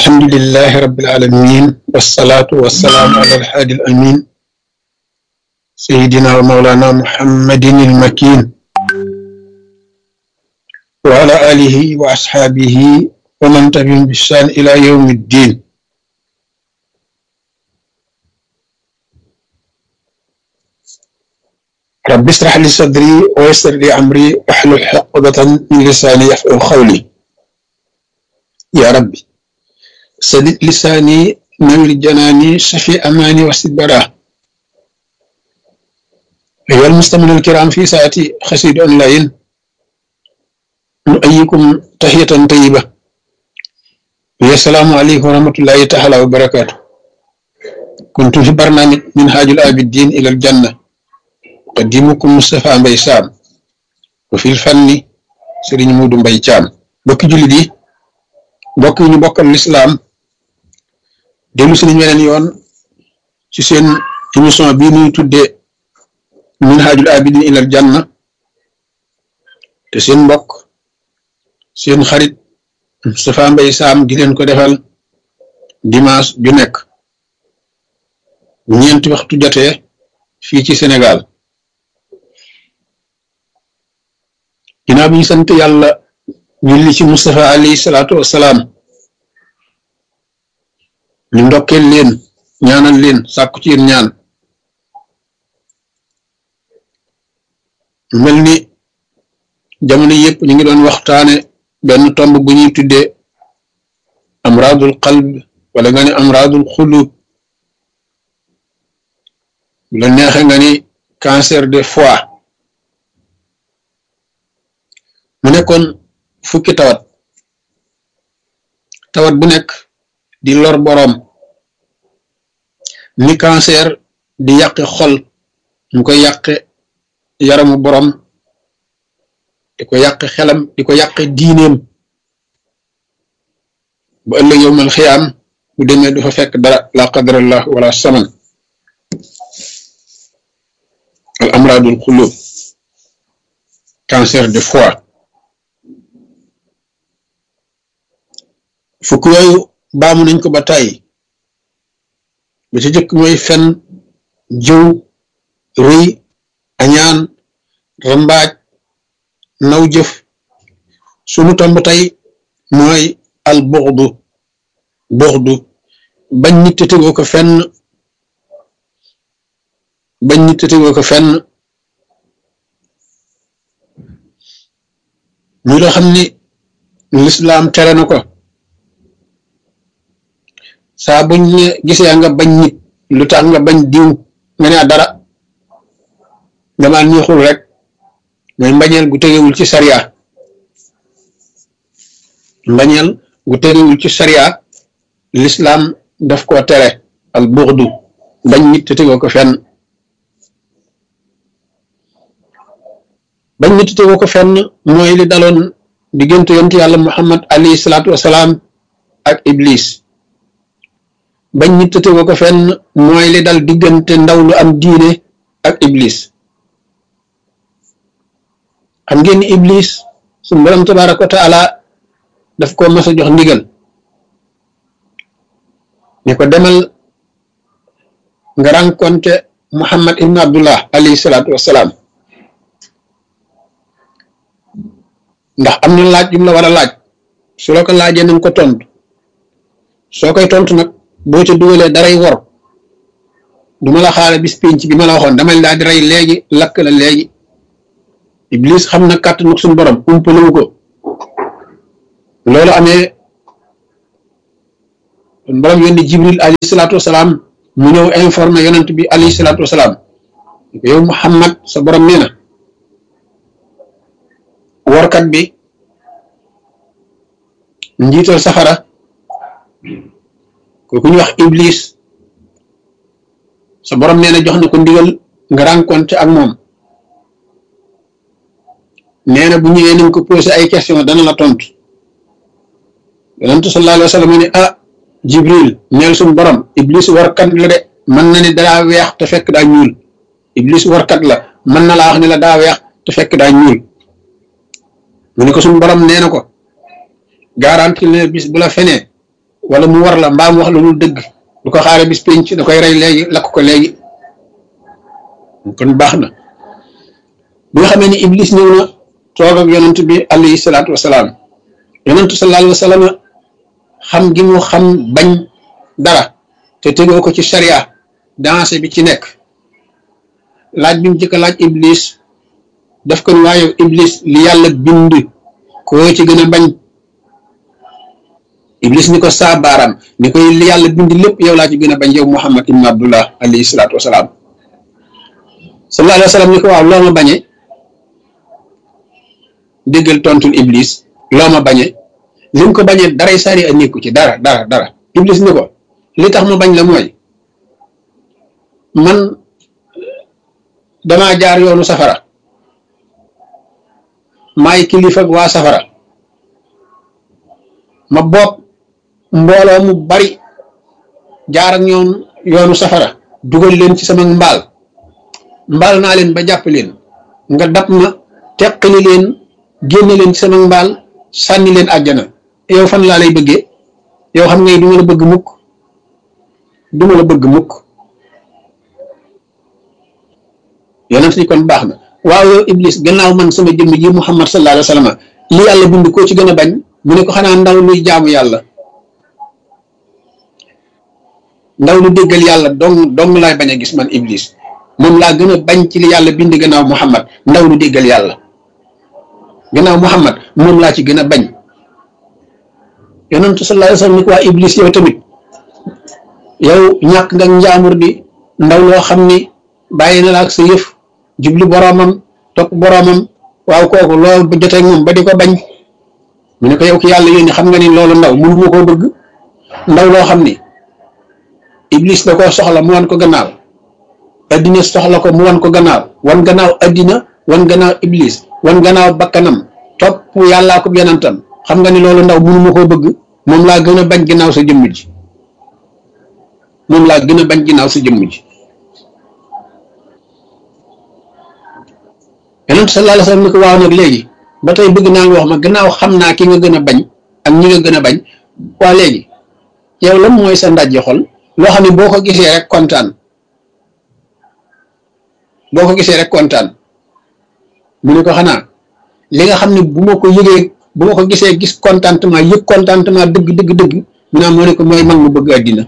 الحمد لله رب العالمين والصلاة والسلام على الحادي الأمين سيدنا ومولانا محمد المكين وعلى آله وأصحابه ومن تبعهم بإحسان إلى يوم الدين. رب اشرح لي صدري ويسر لي أمري واحلل عقدة من لساني يفقهوا قولي. يا ربي سدد لساني نور جناني شفي أماني واسد براه. أيها المستمعون الكرام في ساعتي خسيد أونلاين نؤيكم تحية طيبة. السلام عليكم ورحمة الله تعالى وبركاته. كنت في برنامج منهاج العابدين إلى الجنة قديمكم مصطفى مباي سام وفي الفن سيرين مودو مباي تيام. بوكي جولي دي بوكي ñu bokkal l'islam delu suñu weneen yoon ci seen émission bii ñuy tuddee minhajul abidin ilal janna te seen mbokk seen xarit Moustapha Mbaye Sam di leen ko defal dimanche ju nekk ñeenti waxtu jotee fii ci Sénégal. ginnaaw bi ñu sant yàlla julli ci Moustapha alayhi salaatu wassalaam ñu ndokkeel leen ñaanal leen sàkku ci yéen ñaan. mel ni jamono yëpp ñu ngi doon waxtaane benn tomb bu ñuy tuddee amradul qalb wala nga ni amradul xulub bu la neexe nga ni cancer de foie. mu nekkoon fukki tawat bu nekk di lor boroom ni cancer di yàqe xol mu koy yàqe yaramu boroom di ko yàqe xelam di ko yàqe diineem ba ëllëg yowmal xiyaam bu demee du fa fekk dara la qadarallah wala saman. al amradul xulub cancer de foie. fukk yooyu baamu nañ ko ba tàyyi ba ci jëkk mooy fen jëw rëy añaan rambaaj naw jëf. sunu tomb tey mooy al buxdu bañ nit te tegoo ko fenn ñu loo xam ni lislaam tere na ko. saa buñ ne gisee nga bañ nit lu tax nga bañ diw nga ne dara dama neexul rek mooy mbañeel gu tegewul ci sariya. mbañeel gu tegewul ci sariya l'islam daf koo tere al buxdu bañ nit te tegoo ko fenn. bañ nit te tegoo ko fenn mooy li daloon diggante yonent yàlla Muhammad alayhi salaatu wasalaam ak Iblis. bañ nit te tegoo ko fenn mooy li dal diggante ndaw lu am diine ak Iblis. xam ngeen ni Iblis suñu borom tabaaraka wa taala daf ko mas a jox ndigal ne ko demal nga rencontre Muhammad ibn Abdullah alayhi salaatu wassalaam ndax am na laaj yu mu la war a laaj. su la ko laajee nañ ko tontu soo koy tontu nag boo ca dugalee daray wor duma la xaale bis pénc bi ma la waxoon damay daal di rey léegi lakk la léegi. Iblis xam na kàttanu suñu borom umpalewu ko. loolu amee suñu borom yónni Jibril alayhi salaatu wasalaam mu ñëw informé yonent bi alayhi salaatu wasalaam yow Muhammad sa borom nee na workat bi njiital safara kooku ñu wax Iblis sa borom nee na jox na ko ndigal nga rencontre ak moom. nee na bu ñëwee nañ ko posé ay question dana la tontu. yonent sallallahu alayhi wa sallam ne Jibril neel suñu borom Iblis warkat la de mën na ni daa weex te fekk daa ñuul. Iblis warkat la mën na laa wax ne la daa weex te fekk daa ñuul. mu ne ko suñu borom nee na ko garanti ne bis bu la fenee wala mu war la mbaam wax la lu dëgg du ko xaare bis penc da koy rey léegi lakk ko léegi. kon baax na bi nga xamee ni iblis ñëw na toog ak yonent bi alayhi salaatu wasalaam yonentu sallallahu alayhi wa sallam xam gi mu xam bañ dara te tegoo ko ci sharia dansé bi ci nekk laaj bi mu jëkk laaj iblis daf ko ni waaye iblis li yàlla bind koo ci gën a bañ iblis ni ko saa baaraam ni koy li yàlla bind lépp yow laa ci gën a bañ yow Muhammad ibn Abdullah alayhi salaatu wasalaam sallallahu alayhi wa sallam ni ko waaw loo ma bañee déggal tontul iblis loo ma bañee li mu ko bañee daray sari a nekku ci dara iblis ni ko li tax ma bañ la mooy man damaa jaar yoonu safara maay kilifa ak waa safara ma bopp mbooloo mu bari jaar ak ñoom yoonu safara dugal leen ci sama mbaal naa leen ba jàpp leen nga dab ma teqali leen génne leen ci sama mbaal sànni leen àjjana yow fan laa lay bëggee yow xam ngay du ma la bëgg mukk yonent ni kon baax na waaw yow iblis gannaaw man sama jëmm ji Muhammad sallallahu alayhi wa sallam li yàlla bind koo ci gën a bañ mu ne ko xanaa ndaw luy jaamu yàlla ndaw lu déggal yàlla dong laay bañ a gis man iblis moom laa gën a bañ ci li yàlla bind gannaaw Muhammad ndaw lu déggal yàlla gannaaw Muhammad moom laa ci gën a bañ yonentu sallallahu alayhi wa sallam ni ko waa iblis yow tamit yow ñàkk nga njaamur di ndaw loo xam ni bàyyi na la ak sa yëf jublu boroomam topp boroomam waaw kooku loolu bu jotee moom ba di ko bañ mu ne ko yow ki yàlla yónni xam nga ni loolu ndaw mënu ma koo bëgg ndaw loo xam ni iblis da koo soxla mu wan ko gannaaw addina soxla ko mu wan ko gannaaw wan gannaaw addina wan gannaaw iblis wan gannaaw bakkanam topp yàllaa ko yonentam xam nga ni loolu ndaw mënu ma koo bëgg moom laa gën a bañ ginnaaw sa jëmm ji yonent sallallahu alayhi wa sallam ni ko waaw nag léegi ba tey bëgg naa nga wax ma gannaaw xam naa ki nga gën a bañ ak ñi nga gën a bañ waa léegi yow lan mooy sa ndajji xol loo xam ne boo ko gisee rek kontaan mu ne ko xanaa li nga xam ne bu ma ko gisee gis contentement yëg contentement dëgg mu naa moo ne ko mooy mag mu bëgg àddina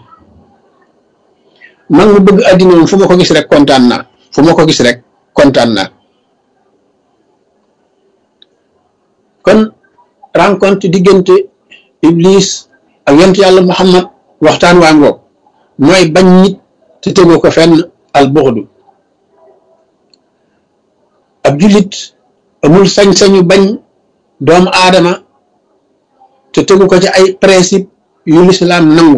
moom fu ma ko gis rek kontaan naa kon rencontre diggante iblis ak yonent yàlla Muhammad waxtaan waa ngoog mooy bañ nit te tegoo ko fenn al buxdu ab jullit amul sañ-sañu bañ doomu aadama te tegu ko ci ay principe yu lislaam nangu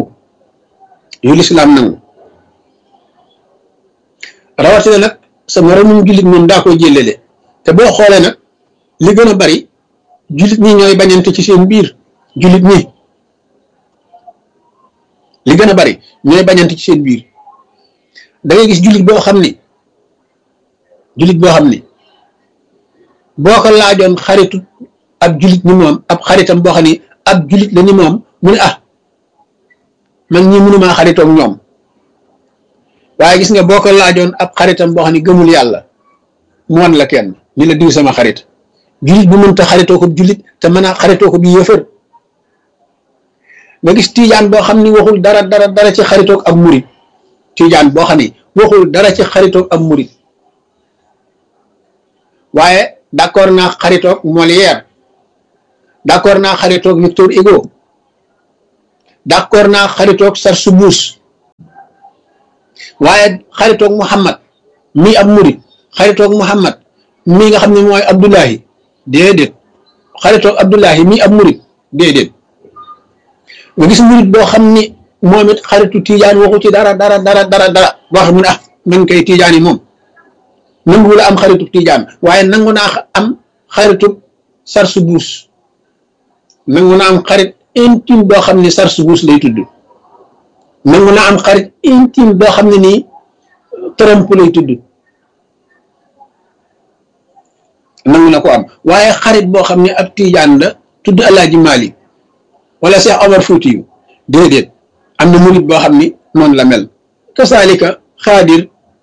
rawatina nag sa moromum jullit moom daa koy jëlele te boo xoolee nag li gën a bari jullit ñi ñooy bañante ci seen biir da ngay gis jullit boo xam ni boo ko laajoon xaritu ab jullit ni moom ab xaritam boo xam ni ab jullit la ni moom mu ne man ñi mënumaa xaritoog ñoom waaye gis nga boo ko laajoon ab xaritam boo xam ni gëmul yàlla mu wan la kenn ni la diw sama xarit jullit bu mënta xaritoo ko jullit te mën a xaritoo ko bi yëfër nga gis tiijaan boo xam ni waxul dara ci xaritoog ab murit waaye d'accord naa xaritoog Molière d'accord naa xaritoog Victor Hugo d'accord naa xaritoog Sarsoubouz waaye xaritoog Muhammad mii ab murit xaritoog Muhammad mii nga xam ne mooy Abdullahi déedéet xaritoog Abdullahi mii ab murit déedéet nga gis murit boo xam ni moom it xaritu tiijaan waxu ci dara boo xam ne man koy tiijaan yi moom nangu la am xaritu tiijaan waaye nangu naa am xaritu Sarsoubouz nangu naa am xarit intime boo xam ne Sarsoubouz lay tudd nangu naa am xarit intime boo xam ne nii Trump lay tudd nangu na ko am waaye xarit boo xam ne ab tiijaan la tudd Alaaji Maalik wala Cheikh Omar Foutiyou déedéet am na murit boo xam ni noonu la mel kasaalika xaadir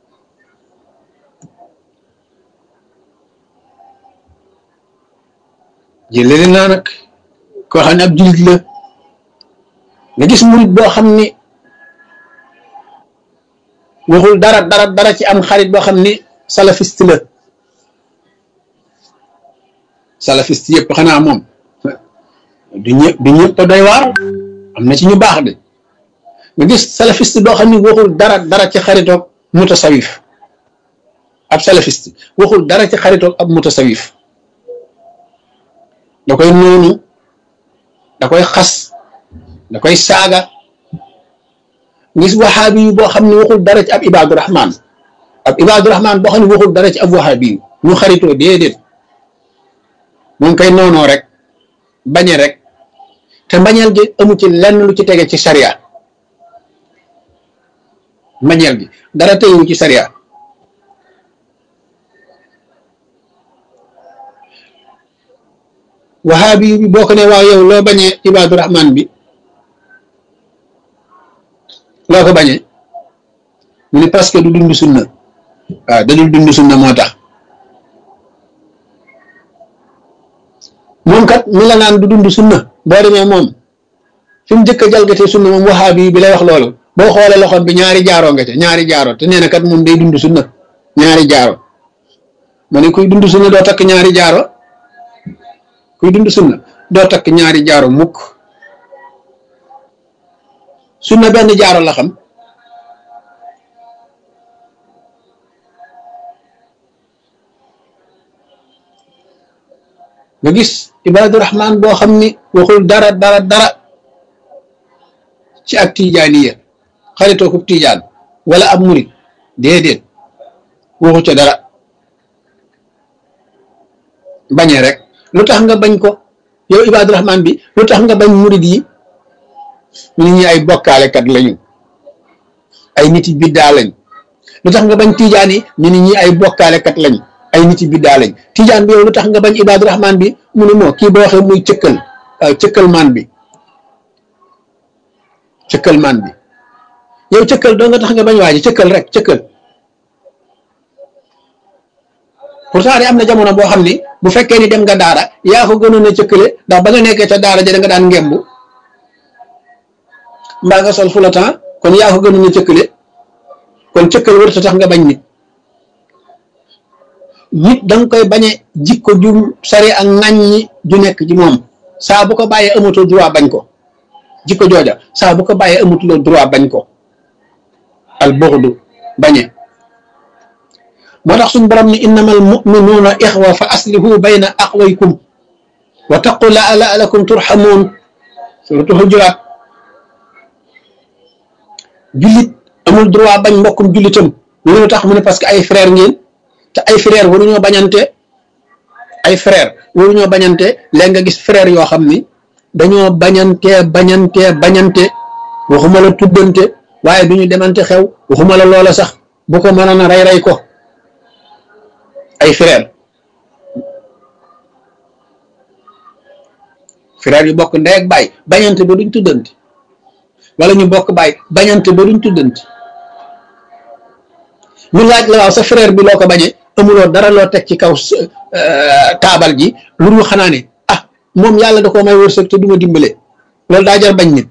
jëlale naa nag koo xam ne ab jullit la nga gis murit boo xam ni waxul dara ci am xarit boo xam ni salafiste la salafiste yëpp xanaa moom du ñëpp doy waar am na ci ñu baax de nga gis salafiste boo xam ni waxul dara ci xaritoog mutasawif ab salafiste waxul dara ci xaritoog ab mutasawif da koy noonu da koy xas da koy saaga gis waxaabi yu boo xam ne waxul dara ci ab ibaadu rahman boo xam ne waxul dara ci ab waxaabi yu ñu xaritoo déedéet moom koy noonoo rek bañe rek te mbañeel gi amu ci lenn lu ci tege ci sariya mbañeel gi dara tegewu ci sariya waxaabi yu bi boo ko ne waaw yow loo bañee ibaadu rahman bi loo ko bañee mu ne parce que du dund sunna waaw da dul dund sunna moo tax moom kat mi la naan du dund sunna boo demee moom fi mu njëkk a jalgatee sunna moom waxaabi bi lay wax loolu boo xoolee loxoom bi ñaari jaaroo nga ca ñaari jaaro te nee na kat moom day dund sunna ñaari jaaro ma ne kuy dund sunna doo takk ñaari jaaro kuy dund sunna doo takk ñaari jaaro mukk sunna benn jaaro la xam nga gis ibaadu rahman boo xam ni waxul dara ci ak tijaaniya xaritoo ko tijaan wala ab murit déedéet waxu ca dara bañee rek lu tax nga bañ ko yow ibaadu rahman bi lu tax nga bañ murit yi nit ñi ay bokkaalekat lañu ay nit yi biddaa lañ lu tax nga bañ tijaan yi ñu nit ñi ay bokkaalekat lañ ay nit yi biddaa lañ tijaan bi yow lu tax nga bañ ibaadu rahman bi mu ne moo kii boo waxee muy cëkkal maan bi yow cëkkal doo nga tax nga bañ waaji cëkkal rek cëkkal pourtant de am na jamono boo xam ni bu fekkee ni dem nga daara yaa ko gënoon a cëkkale ndax ba nga nekkee ca daara ja da nga daan ngembu mbaa nga sol fulatan kon yaa ko gënoon a cëkkale kon cëkkal wërta tax nga bañ nit da nga koy bañe jikko ju sari ak ŋàññi ju nekk ci moom saa bu ko bàyyee amatoo droit bañ ko jikko jooja saa bu ko bàyyee amatuloo droit bañ ko al bughdu bañe moo tax suñu borom ni innamal mu'minuuna ixwa fa aslihu bayna aqwaykum wa taqu la'allakum turhamuun suratu Hujuraat jullit amul droit bañ mbokkum jullitam lu tax mu ne parce que ay frère ngeen te ay frère waruñoo bañante léegi nga gis frère yoo xam ni dañoo bañante waxuma la tuddante waaye duñu demante xew waxuma la loola sax bu ko mënoon a rey ko ay frère yu bokk ndey ak baay bañante ba duñ tuddante wala ñu bokk baay bañante ba duñ tuddante ñu laaj la waaw sa frère bi loo ko bañee amuloo dara loo teg ci kaw taabal ji lu dul xanaa ne moom yàlla da koo may wërsëg te du ma dimbale loolu daa jar bañ nit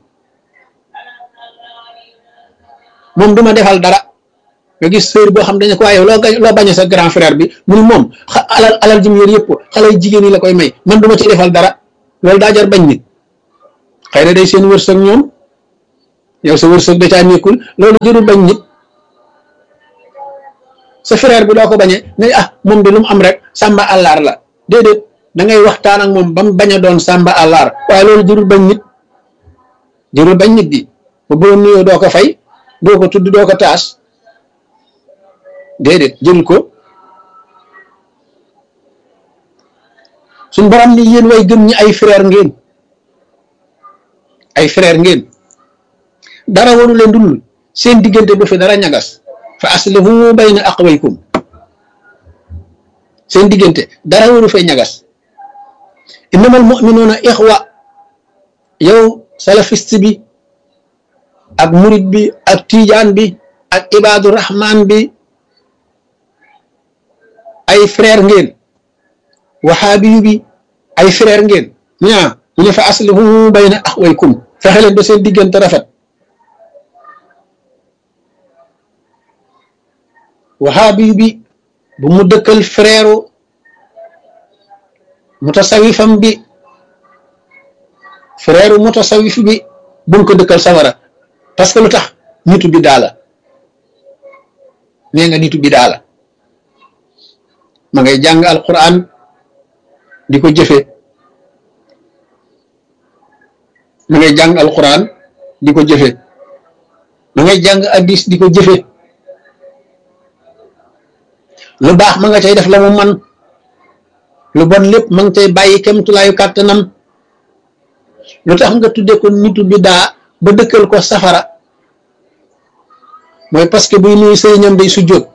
moom du ma defal dara nga gis sœur boo xam dañu ko waaye loo bañee sa grand frère bi mu ni moom alal ji mu yor yëpp xale jigéen yi la koy may man du ma ci defal dara loolu daa jar bañ nit xëy na day seen wërsëg ñoom yow sa wërsëg da caa nekkul loolu jërul bañ nit sa frère bi loo ko bañee ne moom de lu mu am rek sàmba àllaar la déedéet da ngay waxtaan ak moom ba mu bañ a doon sàmba àllaar waaye loolu jërul bañ nit di ba boo nuyoo doo ko fay doo ko tudd doo ko taas déedéet jël ko suñ borom ni yéen way gëm ñi ay frère ngeen dara waru leen dul seen diggante bu fi dara ñagas fa aslihu bayna aqwaykum seen diggante dara waru fay ñagas innamal mu'minuuna ixwa yow salafiste bi ak murid bi ak tijaan bi ak ibaadu rahman bi ay frère ngeen waxaabiyu bi ay frère ngeen mu ne fa aslihu bayna axwaykum fexe leen ba seen diggante rafet waxaabiyu bi bu mu dëkkal frère mutasawifam bi frère mutasawif bi bu mu ko dëkkal sawara parce que lu tax nitu bi daala nee nga nitu bi daala ma ngay jàng alquran di ko jëfe ma ngay jàng alquran di ko jëfe ma ngay jàng hadis di ko jëfe lu baax ma nga cay def la mu man lu bon lépp ma nga cay bàyyi kemtulaayu kàttanam lu tax nga tudde ko nitu bidaa ba dëkkal ko safara mooy parce que buy nuyu sëriñam day sujjóot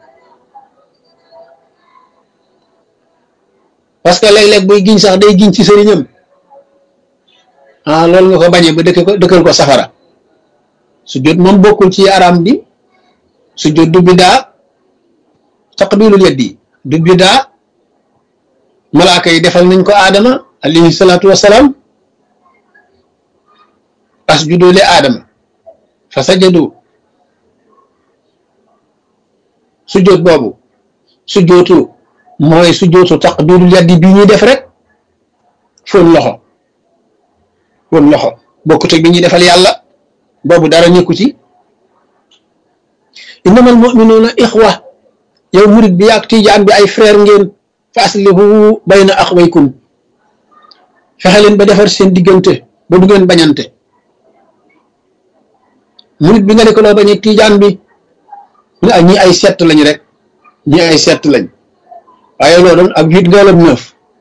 parce que léeg-léeg buy giñ sax day giñ ci sëriñam loolu nga ko bañee ba dëkkal ko safara sujjóot moom bokkul ci araam bi sujjóot du bidaa taqbilul yaddi du bidaa malaaka yi defal nañ ko aadama alayhi salaatu wassalaam asjudu li aadama fa sajadu sujjóot boobu sujjóotu mooy sujjóotu taqbilul yaddi bi ñuy def rek fóon loxo bokkut ak bi ñuy defal yàlla boobu dara nekku ci innamal mu'minuuna ixwa yow murid bi ak tijaan bi ay frère ngeen fa aslihu bayna axwaykum fexe leen ba defar seen diggante ba du ngeen bañante murid bi nga ne ko loo bañ a tijaan bi ñi ay sett lañ rek ñi ay sett lañ waaye loo doon ak 8 nga wala 9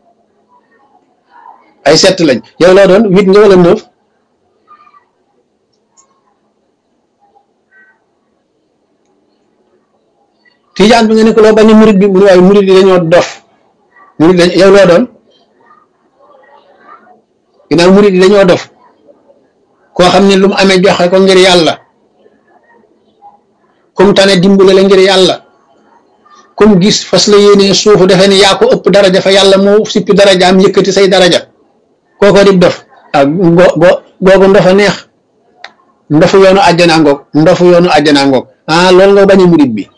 ay sett lañ yow loo doon 8 nga wala 9 tijaan bi nga ne ko loo bañ a murid bi mu ne waaye murid yi dañoo dof murid yow loo doon ginnaaw murid yi dañoo dof koo xam ne lu mu amee joxe ko ngir yàlla comme tane dimbale la ngir yàlla comme gis fas la yéenee suufu defee ne yaa ko ëpp daraja fa yàlla moo sippi darajaam yëkkati say daraja kooko di dof ak googu ndofa neex ndofu yoonu àjjana ngoog loolu nga bañ a murid bi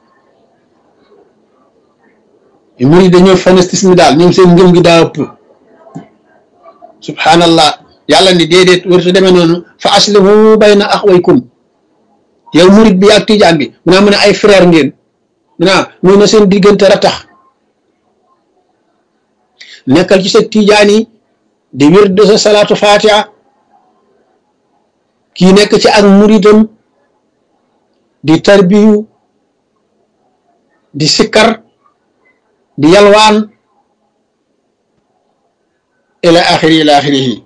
murid dañoo fanatisme daal ñoom seen ngëm gi daa ëpp subhanallah yàlla ni déedéet warta demee noonu fa aslihu bayna axwaykum yow murid bi ak tijaan bi mu ne ay frère ngeen mu na seen diggante ratax nekkal ci sa tijaan yi di wird sa salaatu fatiha kii nekk ci ak muridam di tarbiyu di sikkar di yalwaan ila axirihi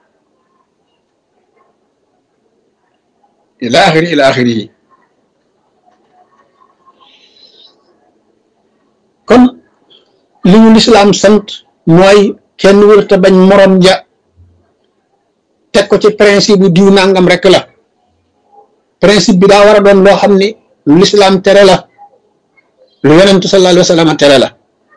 kon li ñu lislaam sant mooy kenn wërta bañ morom ja teg ko ci principe bu diw nangam rek la principe bi daa war a doon loo xam ni lu lislaam tere la lu yonent sallallahu alayhi wa sallam tere la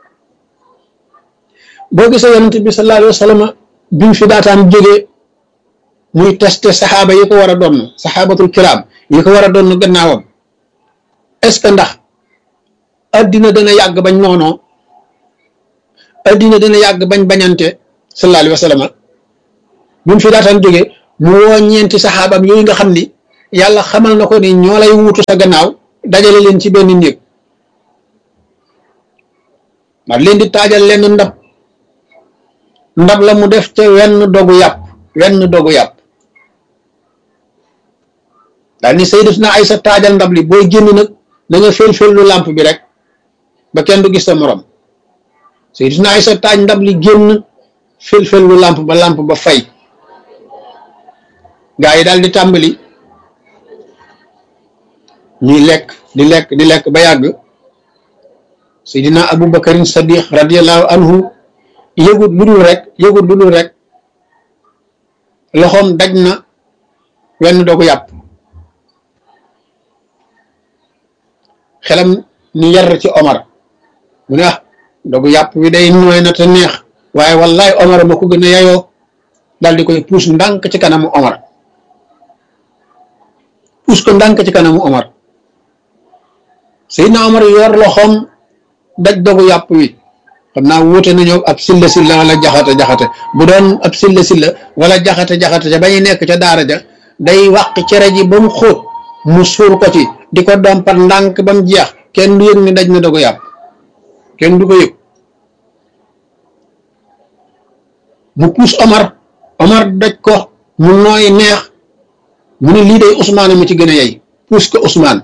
boo gisee yonent bi sallallahu alayhi wa sallam bi mu fi daataan jógee muy testé saxaaba yi ko war a doon saxaabatul kiram yi ko war a doon gannaawam est-ce que ndax addina dana yàgg bañ noonoo addina dana yàgg bañ bañante sallallahu alayhi wa sallam bi mu fi daataan jógee mu woo ñeenti saxaabam yooyu nga xam ni yàlla xamal na ko ni ñoo lay wuutu sa gannaaw dajale leen ci benn néeg ndax leen di taajal leen ndab la mu def te wenn dogu yàpp daal ni Sayyidatuna Aysa taajal ndab li booy génn nag da nga fel lu làmp bi rek ba kenn du gis sa morom Sayyidatuna Aysa taaj ndab li génn fel lu làmp ba fay gaa yi daal di tàmbali ñuy di lekk ba yàgg Seydina Abu Bakarin Sadiq radiyallahu anhu yëgut lu dul rek loxoom daj na wenn dogu yàpp xelam ni yar ci Omar mu ne dogu yàpp wi day nooy na te neex waaye wallahi Omar ma ko gën a yayoo daal di koy puus ndànk ci kanamu Omar puus ko ndànk ci kanamu Omar Seydina Omar yor loxoom daj dogu yàpp wi xam naa wuute nañu ab silla silla wala jaxate jaxate bu doon ab silla silla wala jaxate jaxate ca ba ñu nekk ca daara ja day wàq cere ji ba mu xóot mu suur ko ci di ko dompat ndànk ba mu jeex kenn du yëg ni daj na dogu yàpp kenn du ko yëg mu puus Omar daj ko mu nooy neex mu ne lii day Ousmane mu ci gën a yey puus ko Ousmane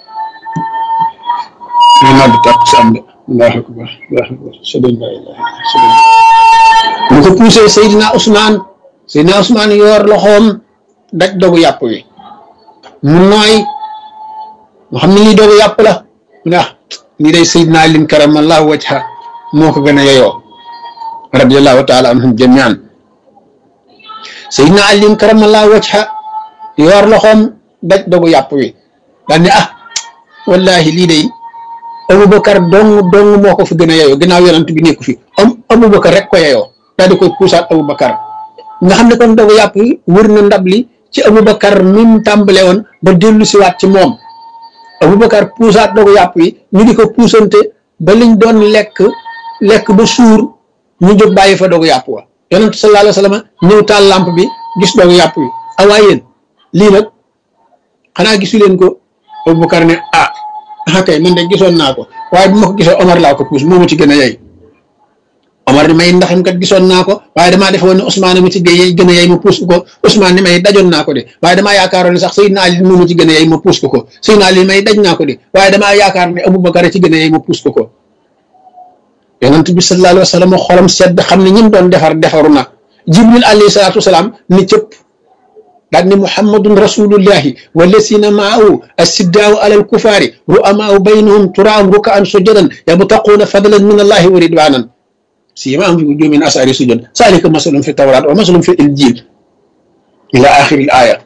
ñu nodd takk sam de allahu akbar allahu akbar sëdën la ilaha sëdën mu ko puusee Seydina Ousmane yor loxoom daj dogu yàpp wi mu nooy mu xam ne lii dogu yàpp la ndax lii day Seydina Alin karamallahu wajha moo ko gën a yeyoo radiallahu taala anhum jamian Seydina Alin karamallahu wajha yor loxoom daj dogu yàpp wi daal ne wallahi lii day Aboubacar dong moo ko fi gën a yeyoo ginnaaw yonent bi nekku fi Aboubacar rek ko yeyoo daal di koy puusaat Aboubacar nga xam ne kon dogu yàpp wi wër na ndab li ci Aboubacar mi mu tàmbale woon ba dellu siwaat ci moom Aboubacar puusaat dogu yàpp wi ñu di ko puusante ba liñ doon lekk ba suur ñu jóg bàyyi fa dogu yàpp wa yonent sallallahu alayhi wa sallam ñëw taal lampe bi gis dogu yàpp wi awaa yéen lii nag xanaa gisu leen ko Aboubacar ne kay man de gisoon naa ko waaye bu ma ko gisee Omar laa ko puus moo ma ci gën a yey Omar ni may ndaxam kat gisoon naa ko waaye damaa defoon ne Ousmane ma ci gën a yey ma puus ko Ousmane ni may dajoon naa ko de waaye damaa yaakaaroon ne sax Seydina Ali moo ma ci gën a yey ma puus ko Seydina Ali may daj naa ko de waaye damaa yaakaar ne Aboubacar ci gën a yey ma puus ko yonent bi sallallahu alayhi wa sallam xolam sedd xam ne ñim doon defaru na Jibril alayhi salaatu wasalaam ni cëpp daal ni Muhammadun rasulullahi wallasina maahu asiddaau alal kufaari ru'amaau baynahum turaam rukaan sujadan yabtaquuna fadlan min allahi wa ridwanan siimaahum fi wujuuhihim min asari sujud zaalika masalum fi tawraat wa masalum fi injil ila axiril aaya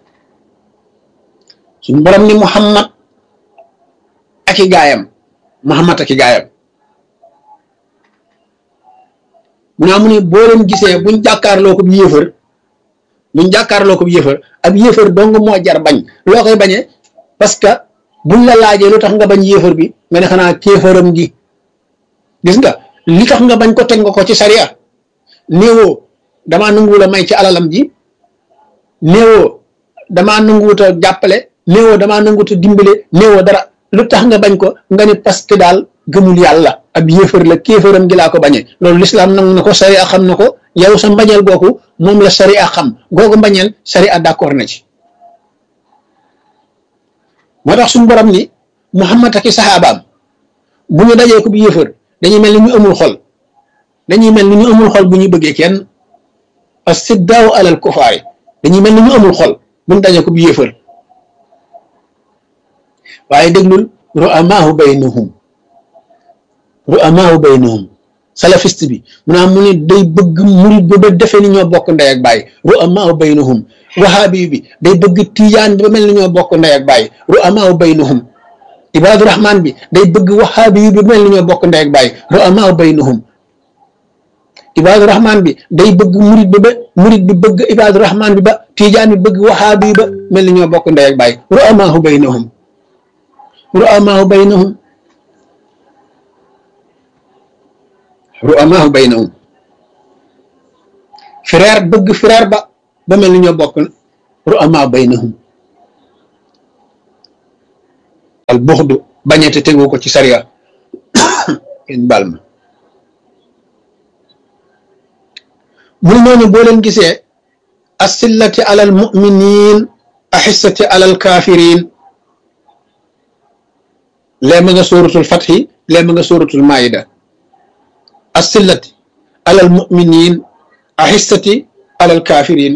suñu borom ni Muhammad ak i gaayam mu naa mu ne boo leen gisee buñ jàkkaarloo ko yéefar ab yéefar dong moo jar bañ loo koy bañee parce que buñ la laajee lu tax nga bañ yéefar bi nga ne xanaa kéefaram gi gis nga li tax nga bañ ko teg nga ko ci sariya néewoo damaa nanguwul a may ci alalam ji néewoo damaa nanguwut a jàppale néewoo damaa nanguwut a dimbale néewoo dara lu tax nga bañ ko nga ne parce que daal gëmul yàlla ab yéefar la kéefaram gi laa ko bañee loolu lislaam nangu na ko sariya xam na ko yow sa mbañeel googu moom la sariya xam googu mbañeel sariya d'accord na ci moo tax suñu borom ni Muhammad ak i saxaabaam bu ñu dajee ko bu yéefar dañuy mel ni ñu amul xol bu ñu bëggee kenn as-siddaaw alal kufaari dañuy mel ni ñu amul xol bu ñu dajee ko bu yéefar waaye déglul ru'amaahu baynahum salafiste bi mu naa mu ne day bëgg murid bi ba defee ni ñoo bokk ndey ak baay ru'amaahu baynahum wahaabi bi day bëgg tijaan bi ba mel ni ñoo bokk ndey ak baay ru'amaahu baynahum ibaadu rahmaan bi day bëgg wahaabi bi ba mel ni ñoo bokk ndey ak baay ru'amaahu baynahum ibaadu rahmaan bi day bëgg murid bi bëgg ibaadu rahmaan bi ba tijaan bi bëgg wahaabi bi ba mel ni ñoo bokk ndey ak baay ru'amaahu baynahum frère bëgg frère ba mel ni ñoo bokk ru'amaahu baynahum al buxdu bañete tegu ko ci sariya kenn baal ma mu noonu boo leen gisee asillati alal muminin ahissati alal kafirin lee ma nga suratul fathi lee ma nga suratul maida asillati alal muminin ahissati alal kafirin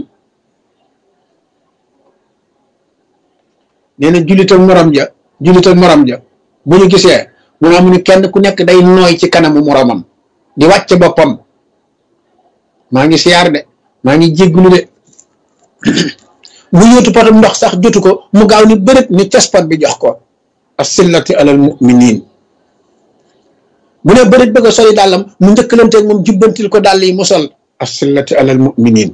nee na jullit ak morom ja bu ñu gisee mu ne amuñu kenn ku nekk day nooy ci kanamu moromam di wàcce boppam maa ngi siyaar de maa ngi jégglu de bu yóotu potam ndox sax jotu ko mu gaaw ni bërët ni cas pot bi jox ko as-sillati alal mu'minin bu ne bërit bëgg a soli dàllam mu njëkkalanteeg moom jubbantil ko dàll yi mu sol as-sillati alal mu'minin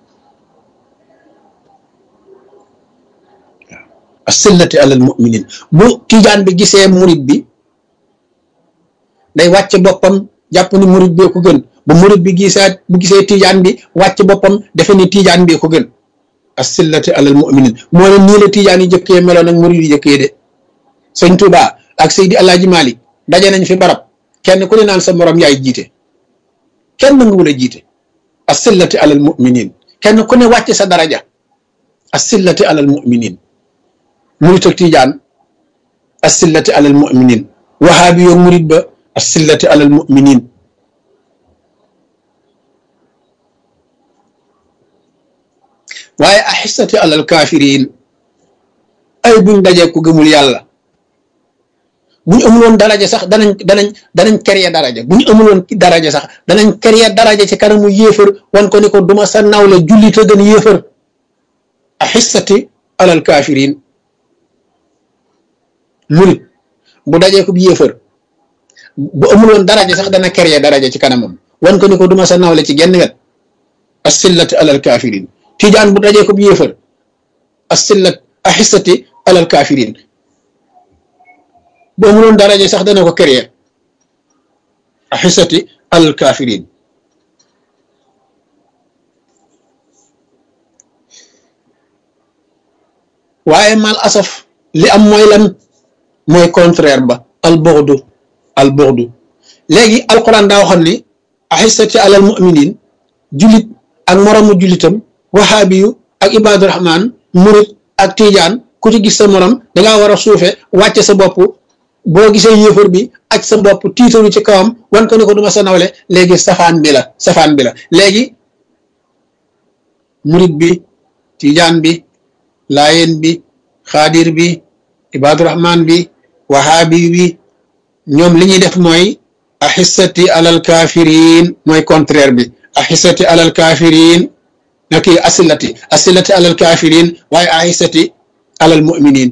as-sillati alal mu'minin bu tijaan bi gisee murit bi day wàcc boppam jàpp ni murit bee ko gën bu murit bi gisee tijaan bi wàcc boppam defe ni tijaan bee ko gën as-sillati alal mu'minin moo ne nii la tijaan yi jëkkee meloon ak murit yi jëkkee de sëñ Touba ak Seydi Alaaji Malik daje nañ fi barab kenn ku ne naan sa morom yaay jiite kenn nanguwul a jiite as-sillati alal mu'minin kenn ku ne wàcc sa daraja as-sillati alal mu'minin murit ak tijaan as-sillati alal mu'minin wahaabi yoo murit ba as-sillati alal mu'minin waaye ahissati alal kafirin ay buñ dajee ku gëmul yàlla buñ amuloon daraja sax danañ créer daraja buñ amuloon daraja sax danañ créer daraja ci kanamu yéefar wan ko ni ko duma sa nawle jullit a gën yéefar ahissati alal kafirin murit bu dajee ko yéefar bu amuloon daraja sax dana créer daraja ci kanamam wan ko ni ko duma sa nawle ci genn wet as-sillati alal kafirin tijaan bu dajee ko yéefar as-sillat ahissati alal kafirin bu amuloon daraja sax dana ko créer ahissati alal kafirin waaye mal asaf li am mooy lan mooy contraire ba al bughdu léegi alquran daa waxoon ni ahissati alal mu'minin julit ak moromu julitam wahaabiyu ak ibaadu rahmaan murit ak tijaan ku ci gis sa morom dangaa war a suufe wàcce sa bopp boo gisee yéefar bi aj sa bopp tiitalu ci kawam wan ko ne ko duma sa nawle léegi safaan bi la léegi murit bi tijaan bi laayeen bi xaadir bi ibaadu rahmaan bi wahaabi bi ñoom li ñuy def mooy ahissati alal kafirin mooy contraire bi ahissati alal kafirin na kii asillati alal kafirin waaye ahissati alal mu'minin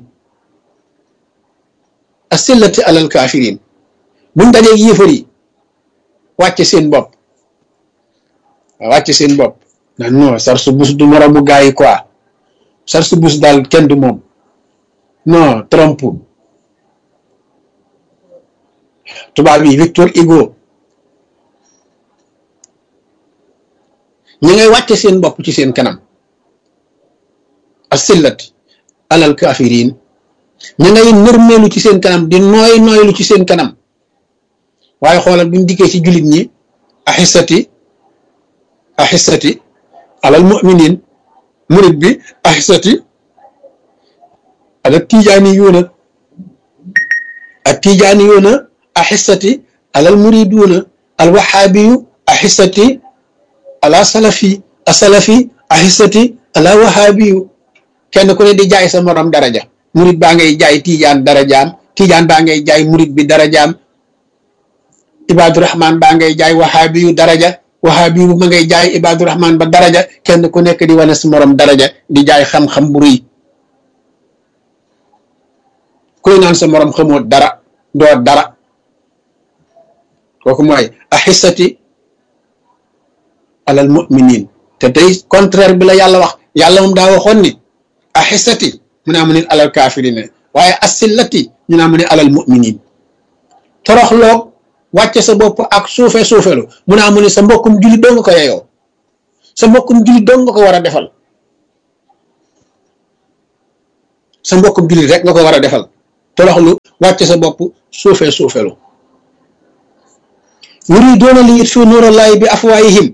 asillati alal kafirin buñ dajee yéefar yi wàcce seen bopp na non Sarsu Bus du moromu gaa yi quoi Sarsu Bus daal kenn du moom non Trump tubaab yi Victor Hugo ñi ngay wàcce seen bopp ci seen kanam as-sillati alal kafirin ñi ngay nërmeelu ci seen kanam di nooylu ci seen kanam waaye xoolal buñ dikkee ci jullit ñi ahissati alal mu'minin murit bi ahissati alal tijaaniyuuna at-tijaaniyuuna ahissati alal muriduuna al wahaabiyu ahissati ala salafi ahissati ala wahaabiyu kenn ku ne di jaay sa morom daraja murit baa ngay jaay tijaan darajaam tijaan baa ngay jaay murit bi darajaam ibaadu rahmaan baa ngay jaay wahaabiyu daraja wahaabiyu ma ngay jaay ibaadu rahmaan ba daraja kenn ku nekk di wane sa morom daraja di jaay xam-xam bu rëy kuy naan sa morom xamoo dara doo dara kooku mooy ahissati alal mu'minin te tey contraire bi la yàlla wax yàlla moom daa waxoon ni ahissati mu ne amu ne alal kaafirine waaye asillati ñu ne amu ne alal mu'minin toroxloog wàcce sa bopp ak suufelu mu ne amu ne sa mbokkum jullit doo nga ko yeyoo sa mbokkum jullit doo nga ko war a defal sa mbokkum jullit rek nga ko war a defal toroxlu wàcce sa bopp suufelu yuriduuna li yutfiu nuurallaahi bi afwaahihim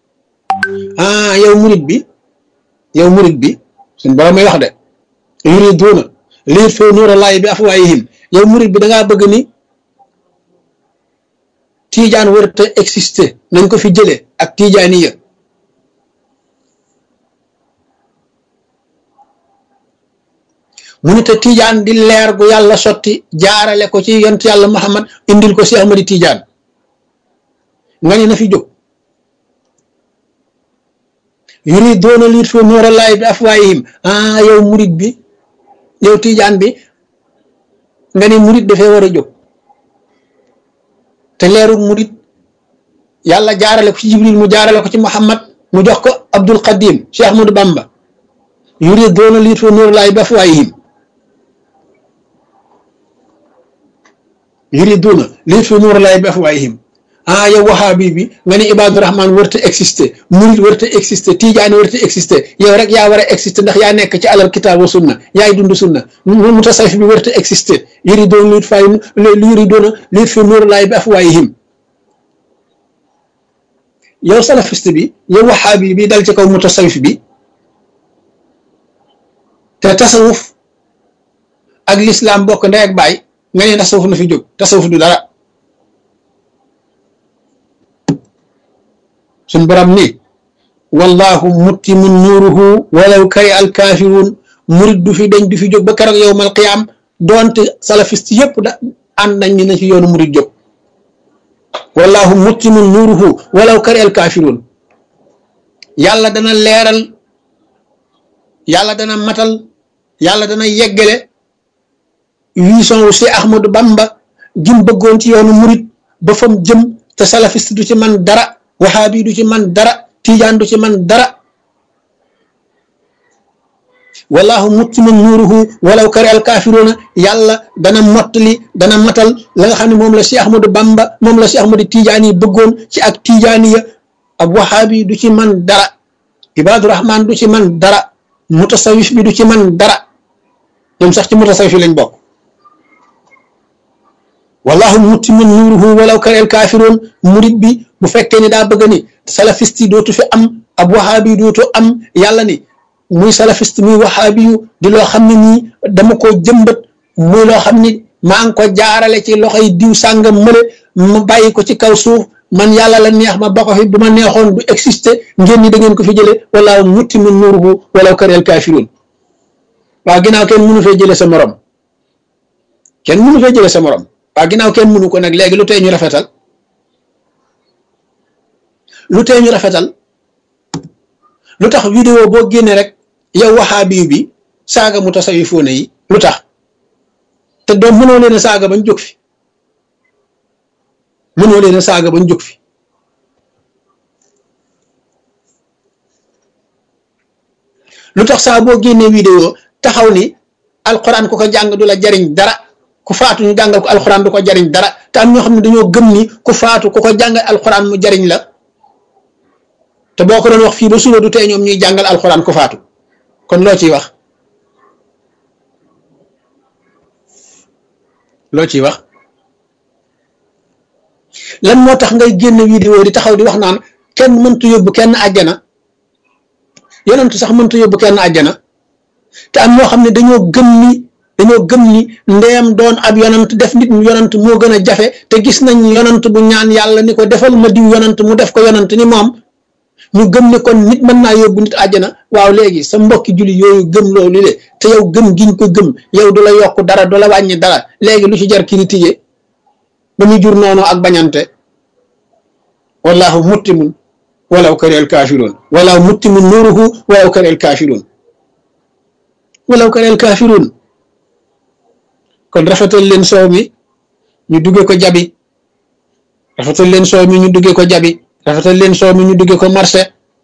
yow murit bi suñ borom may wax de yuriduuna li yutfiu nuurallaahi bi afwaahihim yow murit bi da ngaa bëgg ni tiijaan warut a exister nañ ko fi jëlee ak tiijaaniya mu ne te tiijaan di leer gu yàlla sotti jaarale ko ci yont yàlla Muhammad indil ko si Ahmadi Tiijaan nga ne na fi jóg yuriduuna li yutfiu nuurallaahi bi afwaahihim yow murit bi yow tiijaan bi nga ne murit dafee war a jóg te leeru murit yàlla jaarale ko ci Jibril mu jaarale ko ci Muhammad mu jox ko Abdul Qadim Cheikh Ahmadou Bamba yuriduuna liyutfi'u nuurallaahi bi afwaahihim yuriduuna liyutfi'u nuurallaahi bi afwaahihim ah yow wahaabi bi nga ne Ibaadu Rahmaan warta exister murit warta exister tijaani warta exister yow rek yaa war a exister ndax yaa nekk ci alal kitaab wa sunna yaay dund sunna mutasawwif bi warta exister yuriduuna liyutfi'u nuurallaahi bi afwaahihim yow salafiste bi yow wahaabi bi dal ci kaw mutasawwif bi te tasawuf ak lislaam bokk ndey ak baay nga ne tasawuf na fi jóg tasawuf du dara suñ borom ni wallahu muttimun nuuruhu walaw kari al kaafiruun murit du fi dañ du fi jóg ba keroog yowmal qiyaam doonte salafiste yépp da ànd nañ ni na ci yoonu murit jóg wallahu muttimun nuuruhu walaw kari al kaafiruun yàlla dana leeral yàlla dana matal yàlla dana yeggale vision wu si Ahmadou Bamba jëm bëggoon ci yoonu murit ba fam jëm te salafiste du ci man dara wahaabi du ci man dara tijaan du ci man dara wallahu muttimun nuuruhu walaw kari al kaafiruuna yàlla dana mottali dana matal la nga xam ne moom la si Ahmadou Bamba moom la si Ahmadou Tijaani bëggoon ci ak tijaaniya ab wahaabi du ci man dara Ibaadu Rahmaan du ci man dara mutasawif bi du ci man dara ñoom sax ci mutasawif yi lañ bokk wallahu muttimun nuuruhu walaw kari al kaafiruun murit bi bu fekkee ni daa bëgg ni salafiste yi dootu fi am ab wahaabi yi dootu am yàlla ni muy salafiste muy wahaabi yu di loo xam ne nii dama ko jëmbat muy loo xam ni maa ngi ko jaarale ci loxoy diw sàngam mële ma bàyyi ko ci kaw suuf man yàlla la neex ma ba ko fi bu ma neexoon du exister ngeen ni da ngeen ko fi jële wallahu muttimun nuuruhu walaw kari al kaafiruun waaw ginnaaw kenn mënu fee jële sa morom kenn mënu fee jële sa morom waaw ginnaaw kenn mënu ko nag léegi lu tee ñu rafetal lu tee ñu rafetal lu tax vidéo boo génne rek yow wahaabi bi saaga mutasawifoona yi lu tax te doom mënoo leen a saaga bañ jóg fi mënoo leen a saaga bañ jóg fi lu tax saa boo génnee vidéo taxaw ni alxuraan ku ko jàng du la jariñ dara ku faatu ñu jàngal ko alxuraan du ko jariñ dara te am ñoo xam ne dañoo gëm ni ku faatu ku ko jàngal alxuraan mu jariñ la te boo ko doon wax fii ba suba du tee ñoom ñuy jàngal alxuraan ku faatu kon loo ciy wax loo ciy wax lan moo tax ngay génn vidéo di taxaw di wax naan kenn mëntu yóbbu kenn àjjana yonentu sax mëntu yóbbu kenn àjjana te am ñoo xam ne dañoo gëm ni ndeem doon ab yonant def nit yonant moo gën a jafe te gis nañ yonant bu ñaan yàlla ni ko defal ma diw yonant mu def ko yonant ni moom ñu gëm ne kon nit mën naa yóbbu nit àjjana waaw léegi sa mbokki julli yooyu gëm loolu le te yow gëm giñ ko gëm yow du la yokk dara du la wàññi dara léegi lu ci jar critiquer ba muy jur noonu ak bañante wallahu muttimun walaw kari al kaafiruun wallahu muttimun nuuruhu walaw kari al kaafiruun walaw kari al kaafiruun kon rafetal leen soow mi ñu dugge ko jabi rafetal leen soow mi ñu dugge ko jabi rafetal leen soow mi ñu dugge ko marché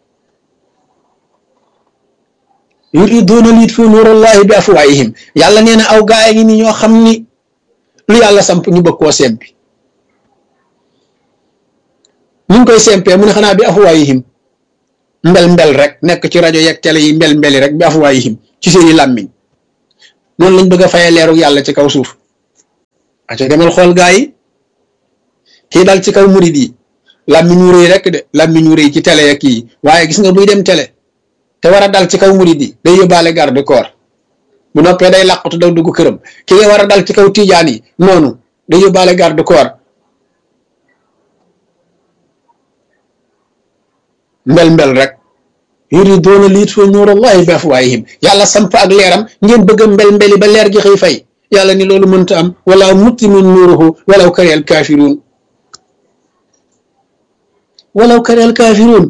yuriduuna liyutfi'u nuurallaahi bi afwaahihim yàlla nee na aw gaay ngi ni ñoo xam ni lu yàlla samp ñu bëgg koo sempi ñu ngi koy sempee mu ne xanaa bi afwaahihim mbel rek nekk ci rajo yeeg télé yi mbeli rek bi afwaahihim ci seeni làmmiñ noonu lañ bëgg a fayee leeru yàlla ci kaw suuf aca demal xool gaa yi kii dal ci kaw murid yi làmmiñ wu rëy rek de làmmiñ wu rëy ci télé ya kii waaye gis nga buy dem télé te war a dal ci kaw murid yi day yóbbaale garde corps bu noppee day làqatu daw dugg këram ki nga war a dal ci kaw tijaan yi noonu day yóbbaale garde corps mbel rek yuriduuna liyutfi'u nuurallaahi bi afwaahihim yàlla samp ak leeram ngeen bëgg a mbeli ba leer gi xëy fay yàlla ni loolu mënta am wallaahu muttimun nuuruhu walaw kariha al kaafiruun walaw kariha al kaafiruun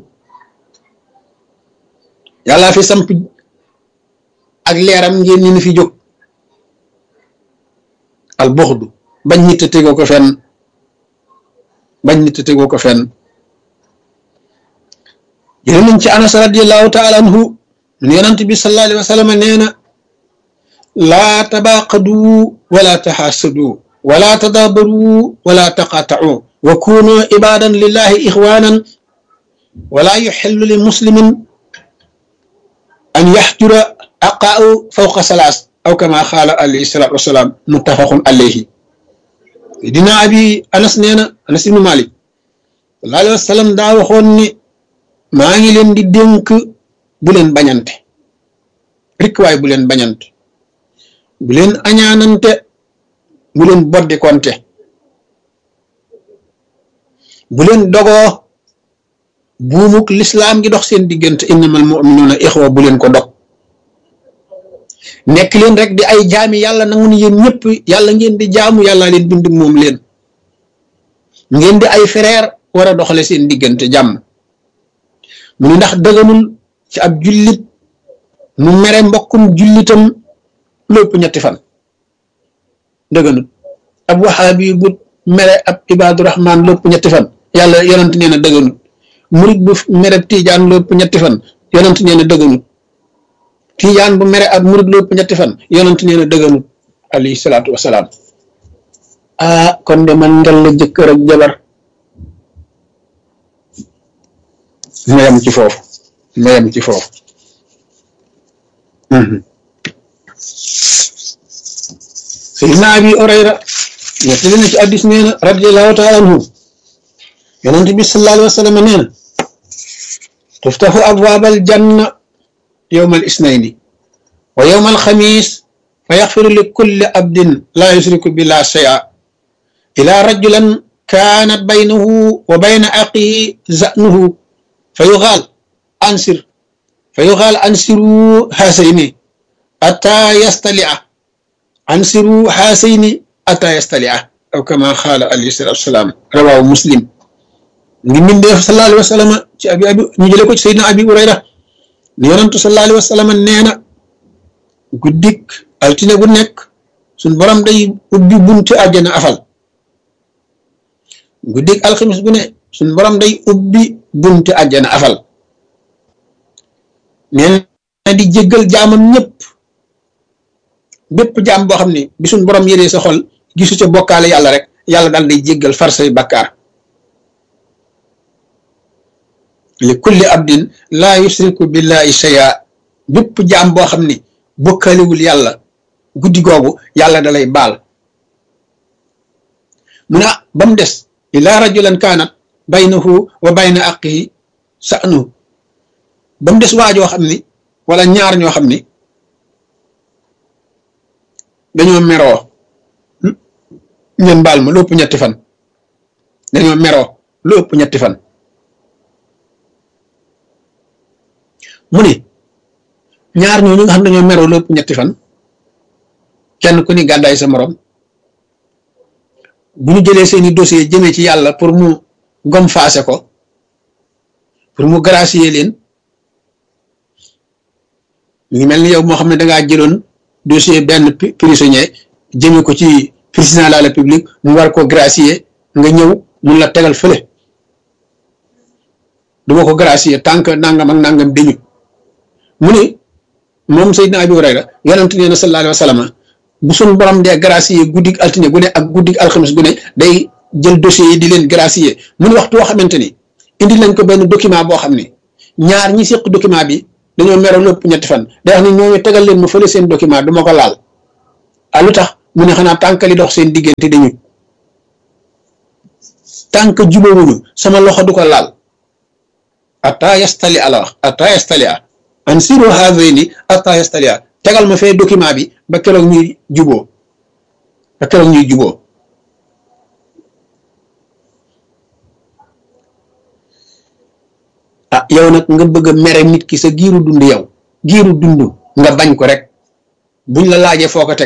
yàlla fi samp ak leeram ngeen ñu fi jóg al buxdu bañ nit a tegoo ko fenn bañ nit a tegoo ko fenn jëlee nañ ci Anas radiyallahu taala anhu mun yonent bi sallallahu alayhi wa sallam nee na laa tabaaqadu wala taxaasadu wala tadaabaru wala taqaatau wa kunu ibadan lillahi ixwanan wala yuxillu li muslimin an yaxjura aqaau fawqa salaas aw kama xaala alayhi salaatu wasalaam muttafaqun alayhi dina abi Anas nee na Anas ibnu Malik sallallahu alayhi wa sallam daa waxoon ni maa ngi leen di dénk bu leen bañante rek waay bu leen bañante bu leen añaanante bu leen boddi konte bu leen dogoo buumuk lislaam gi dox seen diggante innamal mu'minuuna ixwa bu leen ko dog nekk leen rek di ay jaami yàlla nangu ni yéen ñëpp yàlla ngeen di jaamu yàlla leen bind moom leen ngeen di ay frère war a doxale seen diggante jàmm mu ni ndax dëgganul ci ab jullit mu mere mbokkum jullitam lépp ñetti fan dëgganul ab waxaabi bu mere ab ibaadu rahmaan lépp ñetti fan yàlla yonent nee na dëgganul murit bu mere tiijaan lépp ñetti fan yonent nee na dëgganul tiijaan bu mere ab murit lépp ñetti fan yonent nee na dëgganul alayhi salaatu wasalaam kon de man ngel la jëkkër ak jabar ma yem ci foofu Sayyidina Abi Hurayra nettali na ci hadiis nee na radiyallahu taala anhu yonent bi sallallahu alayhi wa sallam nee na tuftaxu abwaabal janna yawmal isnayni wa yawmal xamiis fa yaxfiru li kulli abdin laa yusriku billahi shay'an ilaa rajulan kaanat baynahu wa bayna axiihi za'nuhu fa yuqaal ansiru haasayni ataa yastali'a ansiru haasayni ataa yastali'a aw kama qaala alayhi salaatu wasalaam rawaahu Muslim ngi mindeef sallallahu alayhi wa sallam ci abi ñu jëlee ko ci Seydina Abi Hurayra ni yonantu sallallahu alayhi wa sallam nee na guddik altine gu nekk suñ borom day ubbi bunti àjjana afal guddik alxamis gu ne suñ borom day ubbi bunti àjjana afal nee na di jéggal jaamam ñëpp bépp jaam boo xam ne bi suñ borom yëree sa xol gisu ca bokkaale yàlla rek yàlla daal day jéggal far say bakkaar li kulli abdin laa yusriku billahi shay'a bépp jaam boo xam ne bokkaalewul yàlla guddi googu yàlla dalay baal mu ne ba mu des ila rajulan kaanat baynahu wa bayna aqihi sa'nuhu ba mu des waajoo xam ni wala ñaar ñoo xam ni dañoo meroo ngeen baal ma lu ëpp ñetti fan dañoo meroo lu ëpp ñetti fan mu ni ñaar ñooñu nga xam dañoo meroo lu ëpp ñetti fan kenn ku ni gàddaay sa morom bu ñu jëlee seeni dossier jëmee ci yàlla pour mu gom faase ko pour mu gracier leen ñu mel ni yow moo xam ne dangaa jëloon dossier benn prisonnier jëme ko ci président de la république mu war ko gracier nga ñëw mun la tegal fële duma ko gracier tant que nangam ak nangam dañu mu ne moom Seydina Abi Hurayra yonent nee na sallallahu alayhi wa sallam bu suñ borom dee gracier guddig altine gu ne ak guddig alxamis gu ne day jël dossier yi di leen gracier mu ne waxtu woo xamante ni indi lañ ko benn document boo xam ne ñaar ñi séq document bi dañoo meroo lépp ñetti fan day wax ni ñooñu tegal leen ma fële seen document du ma ko laal lu tax mu ne xanaa tànk li dox seen diggante dañu tànk jubawuñu sama loxo du ko laal ata yastali ala wax ata yastali a ansiru haadayni ata yastali a tegal ma fee document bi ba keroog ñuy juboo yow nag nga bëgg a mere nit ki sa giiru dund yow giiru dund nga bañ ko rek buñ la laajee foo ko teg